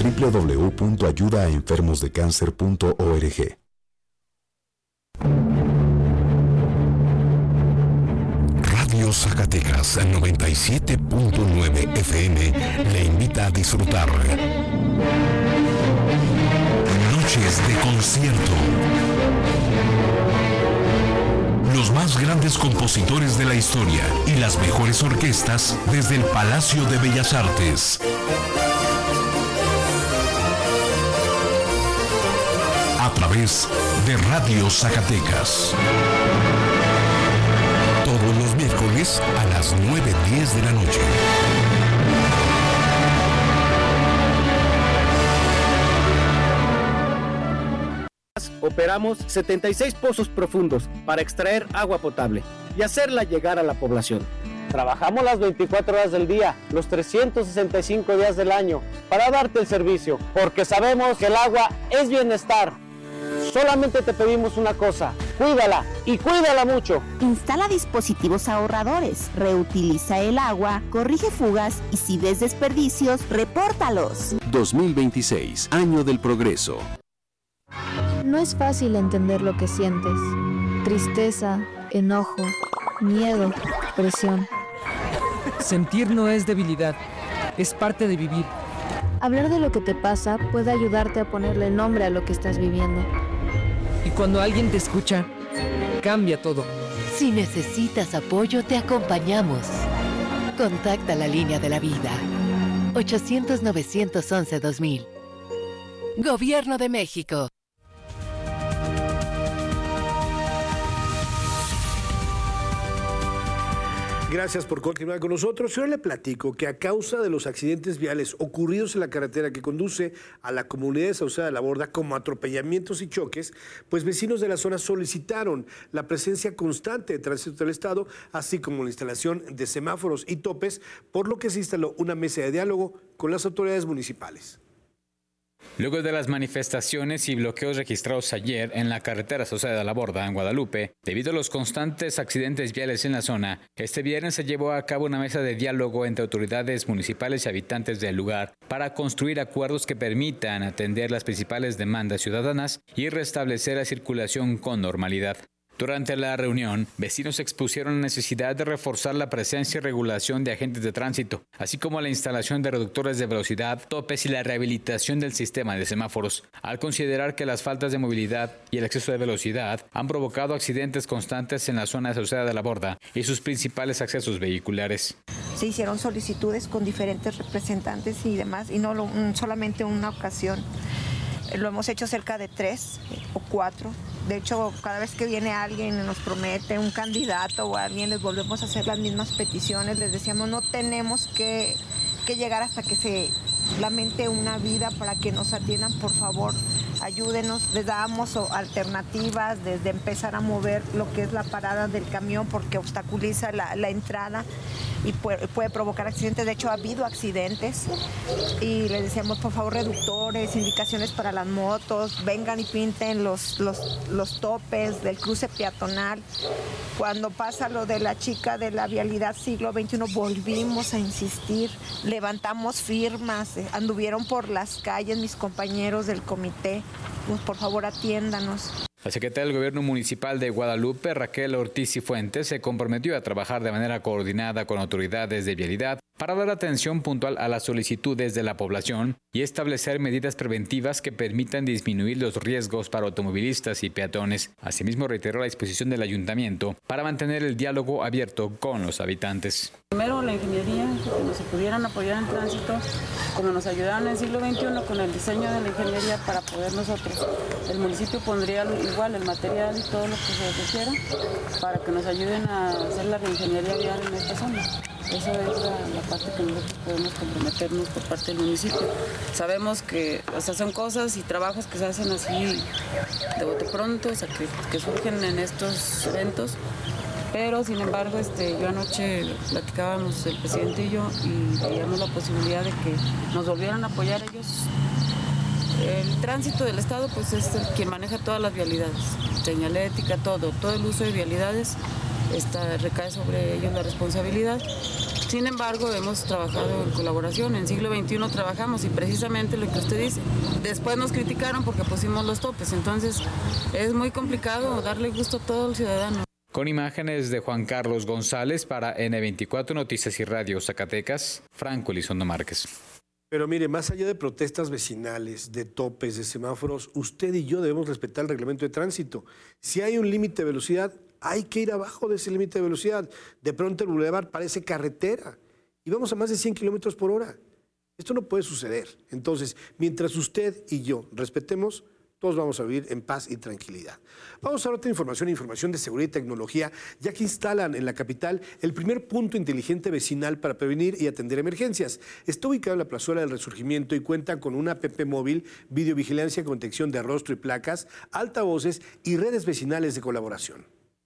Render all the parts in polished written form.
www.ayudaenfermosdecancer.org. Radio Zacatecas 97.9 FM le invita a disfrutar Noches de Concierto. Los más grandes compositores de la historia y las mejores orquestas desde el Palacio de Bellas Artes. A través de Radio Zacatecas. Todos los miércoles a las 9:10 de la noche. Operamos 76 pozos profundos para extraer agua potable y hacerla llegar a la población. Trabajamos las 24 horas del día, los 365 días del año, para darte el servicio, porque sabemos que el agua es bienestar. Solamente te pedimos una cosa, cuídala y cuídala mucho. Instala dispositivos ahorradores, reutiliza el agua, corrige fugas y si ves desperdicios, repórtalos. 2026, Año del Progreso. No es fácil entender lo que sientes. Tristeza, enojo, miedo, presión. Sentir no es debilidad, es parte de vivir. Hablar de lo que te pasa puede ayudarte a ponerle nombre a lo que estás viviendo. Y cuando alguien te escucha, cambia todo. Si necesitas apoyo, te acompañamos. Contacta la línea de la vida. 800-911-2000. Gobierno de México. Gracias por continuar con nosotros. Yo le platico que a causa de los accidentes viales ocurridos en la carretera que conduce a la comunidad de Sauceda de la Borda, como atropellamientos y choques, pues vecinos de la zona solicitaron la presencia constante de tránsito del Estado, así como la instalación de semáforos y topes, por lo que se instaló una mesa de diálogo con las autoridades municipales. Luego de las manifestaciones y bloqueos registrados ayer en la carretera Sauceda de la Borda, en Guadalupe, debido a los constantes accidentes viales en la zona, este viernes se llevó a cabo una mesa de diálogo entre autoridades municipales y habitantes del lugar para construir acuerdos que permitan atender las principales demandas ciudadanas y restablecer la circulación con normalidad. Durante la reunión, vecinos expusieron la necesidad de reforzar la presencia y regulación de agentes de tránsito, así como la instalación de reductores de velocidad, topes y la rehabilitación del sistema de semáforos, al considerar que las faltas de movilidad y el exceso de velocidad han provocado accidentes constantes en la zona de Sauceda de la Borda y sus principales accesos vehiculares. Se hicieron solicitudes con diferentes representantes y demás, y no solamente una ocasión. Lo hemos hecho cerca de 3 o 4. De hecho, cada vez que viene alguien y nos promete un candidato o alguien, les volvemos a hacer las mismas peticiones. Les decíamos, no tenemos que llegar hasta que se lamente una vida para que nos atiendan, por favor. Ayúdenos, les damos alternativas desde empezar a mover lo que es la parada del camión porque obstaculiza la entrada y puede provocar accidentes. De hecho, ha habido accidentes y les decíamos, por favor, reductores, indicaciones para las motos, vengan y pinten los topes del cruce peatonal. Cuando pasa lo de la chica de la vialidad siglo XXI, volvimos a insistir, levantamos firmas, anduvieron por las calles mis compañeros del comité, pues por favor atiéndanos. La secretaria del Gobierno Municipal de Guadalupe, Raquel Ortiz Cifuentes, se comprometió a trabajar de manera coordinada con autoridades de vialidad para dar atención puntual a las solicitudes de la población y establecer medidas preventivas que permitan disminuir los riesgos para automovilistas y peatones. Asimismo, reiteró la disposición del ayuntamiento para mantener el diálogo abierto con los habitantes. Primero, la ingeniería, que nos pudieran apoyar en tránsito, como nos ayudaron en el siglo XXI con el diseño de la ingeniería para poder nosotros. El municipio pondría igual el material y todo lo que se requiera para que nos ayuden a hacer la reingeniería vial en esta zona. Esa es la parte que nosotros podemos comprometernos por parte del municipio. Sabemos que son cosas y trabajos que se hacen así de bote pronto, o sea, que surgen en estos eventos, pero sin embargo yo anoche platicábamos el presidente y yo y veíamos la posibilidad de que nos volvieran a apoyar ellos. El tránsito del Estado pues es quien maneja todas las vialidades, señalética, todo el uso de vialidades recae sobre ellos la responsabilidad Sin embargo, hemos trabajado en colaboración, en siglo XXI trabajamos y precisamente lo que usted dice. Después nos criticaron porque pusimos los topes, entonces es muy complicado darle gusto a todo el ciudadano. Con imágenes de Juan Carlos González para N24 Noticias y Radio Zacatecas, Franco Elizondo Márquez. Pero mire, más allá de protestas vecinales, de topes, de semáforos, usted y yo debemos respetar el reglamento de tránsito. Si hay un límite de velocidad, hay que ir abajo de ese límite de velocidad. De pronto el bulevar parece carretera y vamos a más de 100 kilómetros por hora. Esto no puede suceder. Entonces, mientras usted y yo respetemos, todos vamos a vivir en paz y tranquilidad. Vamos a otra información de seguridad y tecnología, ya que instalan en la capital el primer punto inteligente vecinal para prevenir y atender emergencias. Está ubicado en la plazuela del Resurgimiento y cuenta con una app móvil, videovigilancia con detección de rostro y placas, altavoces y redes vecinales de colaboración.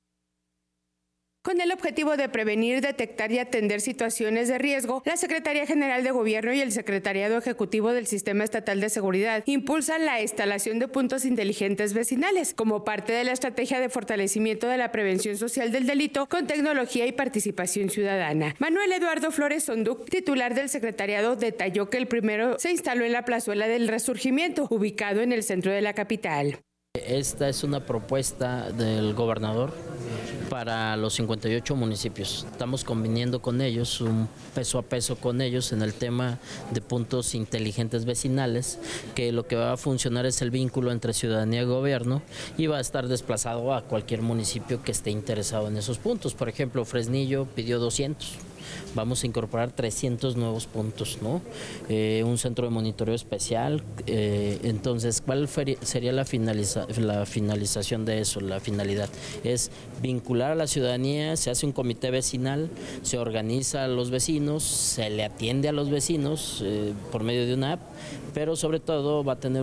Con el objetivo de prevenir, detectar y atender situaciones de riesgo, la Secretaría General de Gobierno y el Secretariado Ejecutivo del Sistema Estatal de Seguridad impulsan la instalación de puntos inteligentes vecinales como parte de la estrategia de fortalecimiento de la prevención social del delito con tecnología y participación ciudadana. Manuel Eduardo Flores Sonduc, titular del secretariado, detalló que el primero se instaló en la plazuela del Resurgimiento, ubicado en el centro de la capital. Esta es una propuesta del gobernador para los 58 municipios. Estamos conviniendo con ellos, un peso a peso con ellos en el tema de puntos inteligentes vecinales, que lo que va a funcionar es el vínculo entre ciudadanía y gobierno y va a estar desplazado a cualquier municipio que esté interesado en esos puntos. Por ejemplo, Fresnillo pidió 200. Vamos a incorporar 300 nuevos puntos, ¿no? Un centro de monitoreo especial. Entonces, ¿cuál sería la finalización de eso? La finalidad es vincular a la ciudadanía, se hace un comité vecinal, se organiza a los vecinos, se le atiende a los vecinos por medio de una app, pero sobre todo va a tener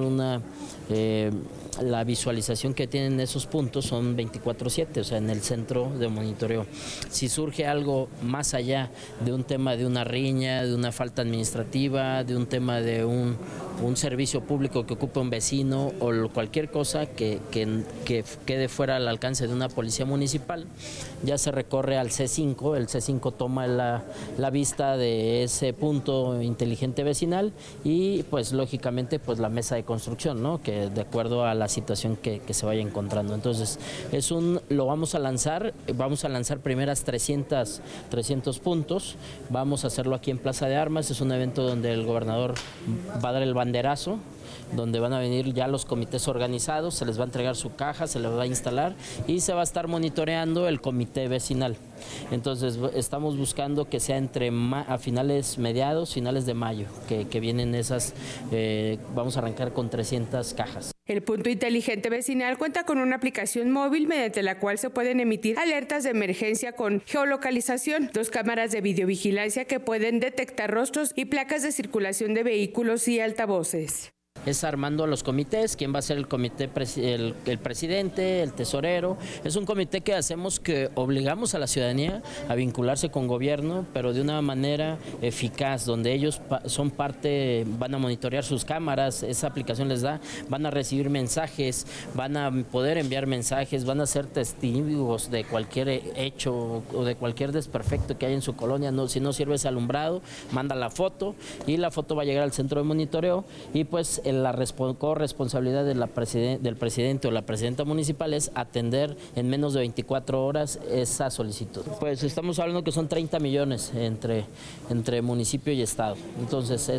la visualización que tienen esos puntos son 24/7, o sea, en el centro de monitoreo. Si surge algo más allá de un tema de una riña, de una falta administrativa, de un tema de un servicio público que ocupe un vecino o cualquier cosa que quede fuera al alcance de una policía municipal, ya se recorre al C5, el C5 toma la vista de ese punto inteligente vecinal y pues lógicamente pues la mesa de construcción, ¿no? Que de acuerdo a la situación que se vaya encontrando. Entonces lo vamos a lanzar primeras 300 puntos, vamos a hacerlo aquí en Plaza de Armas, es un evento donde el gobernador va a dar el banderazo, donde van a venir ya los comités organizados, se les va a entregar su caja, se les va a instalar y se va a estar monitoreando el comité vecinal. Entonces estamos buscando que sea a finales de mayo, que vienen esas, vamos a arrancar con 300 cajas. El punto inteligente vecinal cuenta con una aplicación móvil mediante la cual se pueden emitir alertas de emergencia con geolocalización, 2 cámaras de videovigilancia que pueden detectar rostros y placas de circulación de vehículos y altavoces. Es armando a los comités, quién va a ser el comité, el presidente, el tesorero. Es un comité que hacemos que obligamos a la ciudadanía a vincularse con gobierno, pero de una manera eficaz, donde ellos son parte, van a monitorear sus cámaras, esa aplicación les van a recibir mensajes, van a poder enviar mensajes, van a ser testigos de cualquier hecho o de cualquier desperfecto que haya en su colonia. Si no sirve ese alumbrado, manda la foto y la foto va a llegar al centro de monitoreo y pues la corresponsabilidad del presidente o la presidenta municipal es atender en menos de 24 horas esa solicitud. Pues estamos hablando que son 30 millones entre municipio y estado. Entonces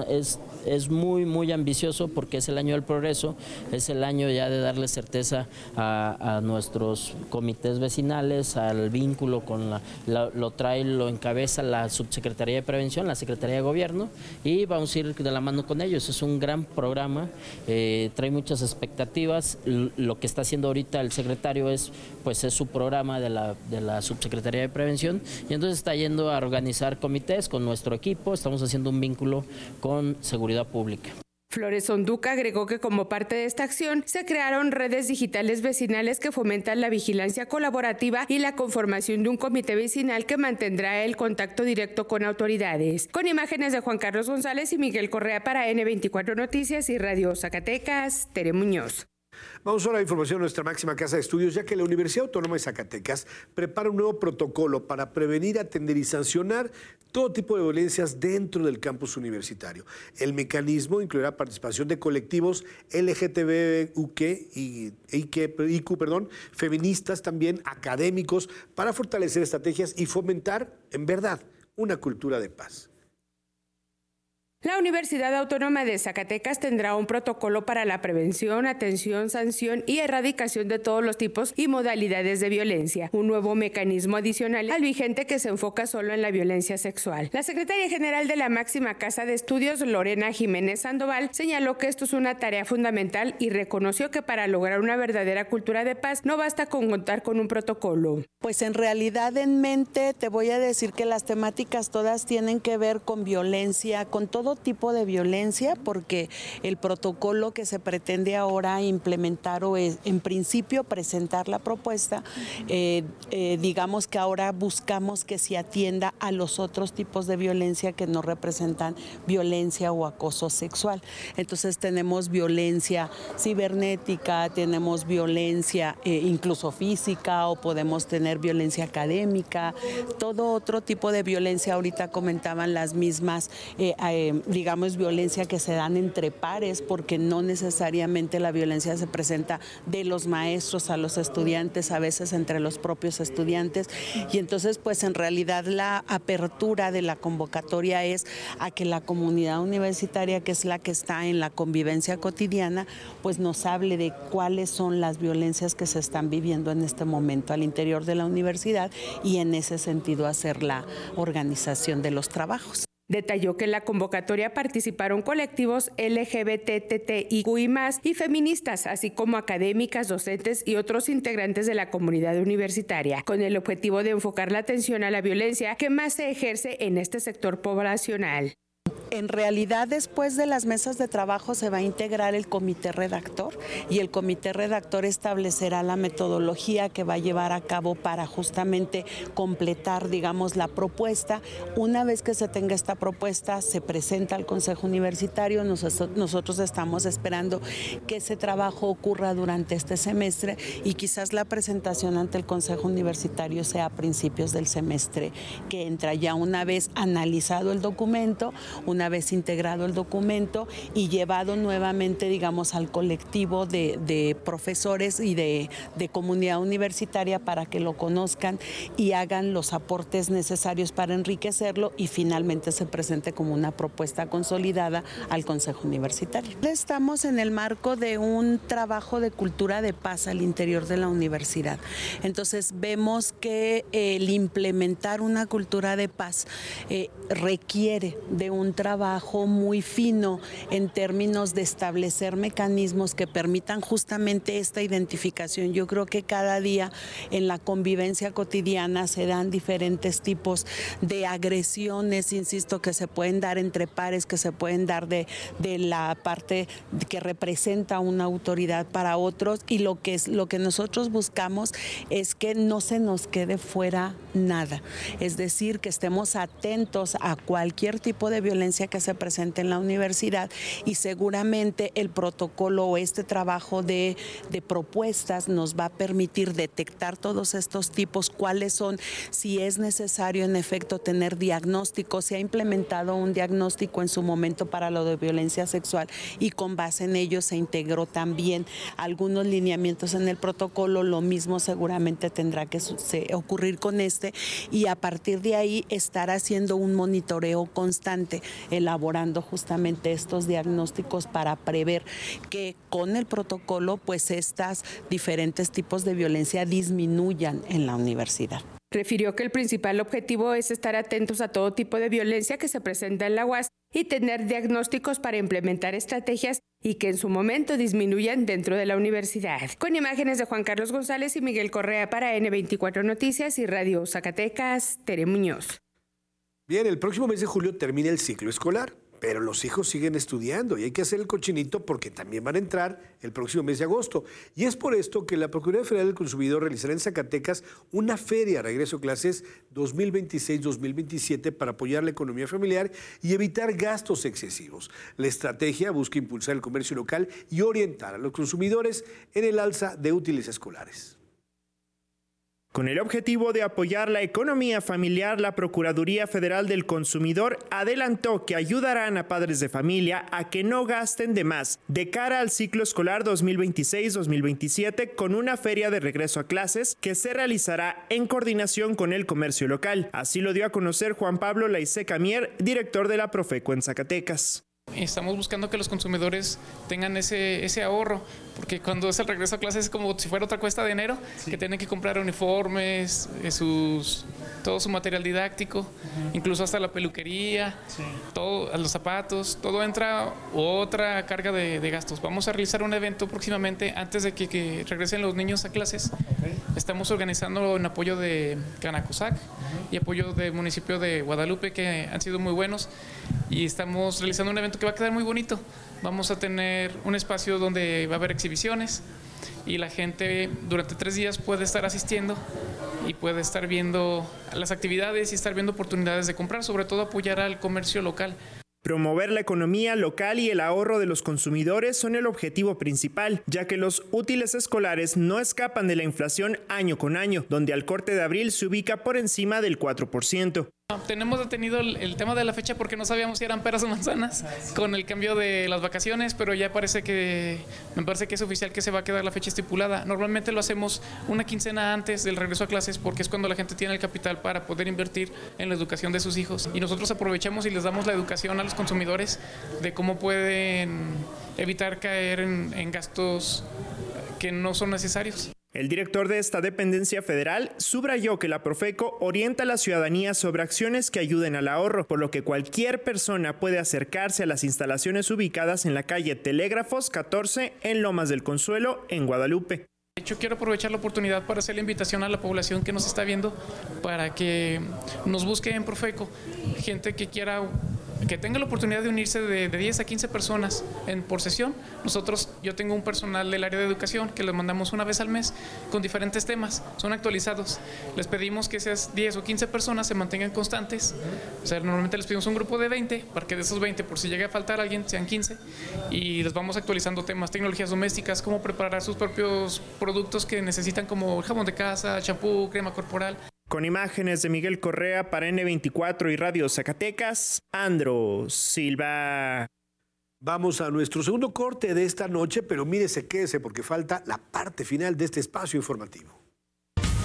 es muy, muy ambicioso porque es el año del progreso, es el año ya de darle certeza a nuestros comités vecinales, al vínculo con lo encabeza la Subsecretaría de Prevención, la Secretaría de Gobierno y vamos a ir de la mano con ellos. Es un gran programa, trae muchas expectativas. Lo que está haciendo ahorita el secretario es su programa de la Subsecretaría de Prevención y entonces está yendo a organizar comités con nuestro equipo, estamos haciendo un vínculo con seguridad pública. Flores Sonduc agregó que como parte de esta acción se crearon redes digitales vecinales que fomentan la vigilancia colaborativa y la conformación de un comité vecinal que mantendrá el contacto directo con autoridades. Con imágenes de Juan Carlos González y Miguel Correa para N24 Noticias y Radio Zacatecas, Tere Muñoz. Vamos ahora a la información de nuestra máxima casa de estudios, ya que la Universidad Autónoma de Zacatecas prepara un nuevo protocolo para prevenir, atender y sancionar todo tipo de violencias dentro del campus universitario. El mecanismo incluirá participación de colectivos LGTBIQ, feministas también, académicos, para fortalecer estrategias y fomentar, en verdad, una cultura de paz. La Universidad Autónoma de Zacatecas tendrá un protocolo para la prevención, atención, sanción y erradicación de todos los tipos y modalidades de violencia, un nuevo mecanismo adicional al vigente que se enfoca solo en la violencia sexual. La secretaria general de la máxima casa de estudios, Lorena Jiménez Sandoval, señaló que esto es una tarea fundamental y reconoció que para lograr una verdadera cultura de paz no basta con contar con un protocolo. Pues en realidad en mente te voy a decir que las temáticas todas tienen que ver con violencia, con todo tipo de violencia, porque el protocolo que se pretende ahora implementar o es, en principio, presentar la propuesta, digamos que ahora buscamos que se atienda a los otros tipos de violencia que no representan violencia o acoso sexual. Entonces tenemos violencia cibernética, tenemos violencia incluso física, o podemos tener violencia académica, todo otro tipo de violencia. Ahorita comentaban las mismas digamos, violencia que se dan entre pares, porque no necesariamente la violencia se presenta de los maestros a los estudiantes, a veces entre los propios estudiantes. Y entonces, pues en realidad la apertura de la convocatoria es a que la comunidad universitaria, que es la que está en la convivencia cotidiana, pues nos hable de cuáles son las violencias que se están viviendo en este momento al interior de la universidad, y en ese sentido hacer la organización de los trabajos. Detalló que en la convocatoria participaron colectivos LGBTTIQI+, y feministas, así como académicas, docentes y otros integrantes de la comunidad universitaria, con el objetivo de enfocar la atención a la violencia que más se ejerce en este sector poblacional. En realidad, después de las mesas de trabajo se va a integrar el comité redactor, y el comité redactor establecerá la metodología que va a llevar a cabo para justamente completar, digamos, la propuesta. Una vez que se tenga esta propuesta, se presenta al Consejo Universitario. Nosotros estamos esperando que ese trabajo ocurra durante este semestre, y quizás la presentación ante el Consejo Universitario sea a principios del semestre que entra, ya una vez analizado el documento, una vez integrado el documento y llevado nuevamente, digamos, al colectivo de profesores y de comunidad universitaria para que lo conozcan y hagan los aportes necesarios para enriquecerlo, y finalmente se presente como una propuesta consolidada al Consejo Universitario. Estamos en el marco de un trabajo de cultura de paz al interior de la universidad. Entonces vemos que el implementar una cultura de paz requiere de un trabajo muy fino en términos de establecer mecanismos que permitan justamente esta identificación. Yo creo que cada día en la convivencia cotidiana se dan diferentes tipos de agresiones, insisto, que se pueden dar entre pares, que se pueden dar de la parte que representa una autoridad para otros, y lo que nosotros buscamos es que no se nos quede fuera nada, es decir, que estemos atentos a cualquier tipo de violencia que se presente en la universidad, y seguramente el protocolo o este trabajo de propuestas nos va a permitir detectar todos estos tipos, cuáles son, si es necesario en efecto tener diagnóstico. Se ha implementado un diagnóstico en su momento para lo de violencia sexual, y con base en ello se integró también algunos lineamientos en el protocolo. Lo mismo seguramente tendrá que ocurrir con este, y a partir de ahí estar haciendo un monitoreo constante, elaborando justamente estos diagnósticos para prever que con el protocolo pues estos diferentes tipos de violencia disminuyan en la universidad. Refirió que el principal objetivo es estar atentos a todo tipo de violencia que se presenta en la UAS y tener diagnósticos para implementar estrategias y que en su momento disminuyan dentro de la universidad. Con imágenes de Juan Carlos González y Miguel Correa para N24 Noticias y Radio Zacatecas, Tere Muñoz. Bien, el próximo mes de julio termina el ciclo escolar. Pero los hijos siguen estudiando y hay que hacer el cochinito porque también van a entrar el próximo mes de agosto. Y es por esto que la Procuraduría Federal del Consumidor realizará en Zacatecas una feria de regreso a clases 2026-2027 para apoyar la economía familiar y evitar gastos excesivos. La estrategia busca impulsar el comercio local y orientar a los consumidores en el alza de útiles escolares. Con el objetivo de apoyar la economía familiar, la Procuraduría Federal del Consumidor adelantó que ayudarán a padres de familia a que no gasten de más de cara al ciclo escolar 2026-2027 con una feria de regreso a clases que se realizará en coordinación con el comercio local. Así lo dio a conocer Juan Pablo Laiseca Mier, director de la Profeco en Zacatecas. Estamos buscando que los consumidores tengan ese ahorro, porque cuando es el regreso a clases es como si fuera otra cuesta de enero, que tienen que comprar uniformes, todo su material didáctico, incluso hasta la peluquería, todo, los zapatos, todo entra otra carga de gastos. Vamos a realizar un evento próximamente antes de que regresen los niños a clases. Estamos organizando en apoyo de Canacosac y apoyo del municipio de Guadalupe, que han sido muy buenos, y estamos realizando un evento que va a quedar muy bonito. Vamos a tener un espacio donde va a haber exhibiciones y la gente durante 3 días puede estar asistiendo y puede estar viendo las actividades y estar viendo oportunidades de comprar, sobre todo apoyar al comercio local. Promover la economía local y el ahorro de los consumidores son el objetivo principal, ya que los útiles escolares no escapan de la inflación año con año, donde al corte de abril se ubica por encima del 4%. Tenemos detenido el tema de la fecha porque no sabíamos si eran peras o manzanas con el cambio de las vacaciones, pero ya me parece que es oficial que se va a quedar la fecha estipulada. Normalmente lo hacemos una quincena antes del regreso a clases porque es cuando la gente tiene el capital para poder invertir en la educación de sus hijos. Y nosotros aprovechamos y les damos la educación a los consumidores de cómo pueden evitar caer en gastos que no son necesarios. El director de esta dependencia federal subrayó que la Profeco orienta a la ciudadanía sobre acciones que ayuden al ahorro, por lo que cualquier persona puede acercarse a las instalaciones ubicadas en la calle Telégrafos 14 en Lomas del Consuelo, en Guadalupe. De hecho, quiero aprovechar la oportunidad para hacer la invitación a la población que nos está viendo para que nos busque en Profeco, gente que tenga la oportunidad de unirse de 10 a 15 personas por sesión. Yo tengo un personal del área de educación que les mandamos una vez al mes con diferentes temas, son actualizados. Les pedimos que esas 10 o 15 personas se mantengan constantes. O sea, normalmente les pedimos un grupo de 20 para que de esos 20, por si llega a faltar alguien, sean 15. Y les vamos actualizando temas, tecnologías domésticas, cómo preparar sus propios productos que necesitan, como el jabón de casa, champú, crema corporal. Con imágenes de Miguel Correa para N24 y Radio Zacatecas, Andro Silva. Vamos a nuestro segundo corte de esta noche, pero mírese, quédese porque falta la parte final de este espacio informativo.